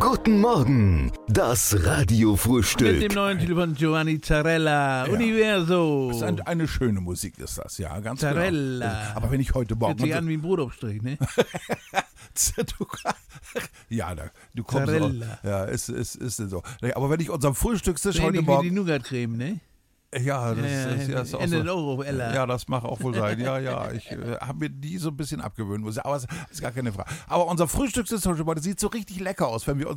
Guten Morgen, das Radiofrühstück. Mit dem neuen Titel von Giovanni Zarella, Ja. Universo. Das ist eine schöne Musik, ist das, ja, ganz Zarella. genau. Aber wenn ich heute Hört sich an Morgen... wie ein Brotaufstrich, ne? Ja, du kommst auch, Zarella. ja, ist so. Aber wenn ich unserem Frühstückstisch So heute ähnlich wie die Morgen... Nougat-Creme, ne? Ja, das ist auch Ende so. Euro, Ella. Ja, das mag auch wohl sein. Ja, ich habe mir die so ein bisschen abgewöhnt, aber es ist gar keine Frage. Aber unser Frühstückstisch heute sieht so richtig lecker aus, wenn wir uns